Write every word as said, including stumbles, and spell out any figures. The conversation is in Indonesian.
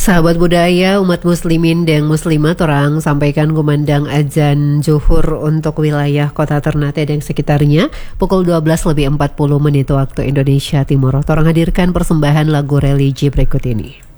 Sahabat budaya umat muslimin dan muslimat, orang sampaikan kumandang azan zuhur untuk wilayah kota Ternate dan sekitarnya pukul dua belas lebih empat puluh menit waktu Indonesia Timur. Orang hadirkan persembahan lagu religi berikut ini.